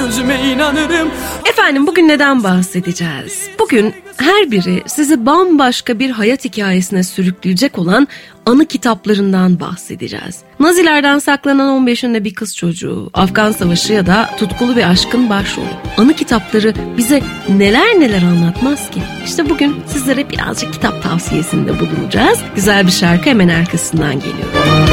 gözüme inanırım. Efendim bugün neden bahsedeceğiz? Bugün her biri sizi bambaşka bir hayat hikayesine sürükleyecek olan anı kitaplarından bahsedeceğiz. Nazilerden saklanan 15 yaşında bir kız çocuğu, Afgan Savaşı ya da tutkulu bir aşkın başrolü. Anı kitapları bize neler neler anlatmaz ki? İşte bugün sizlere birazcık kitap tavsiyesinde bulunacağız. Güzel bir şarkı hemen arkasından geliyor.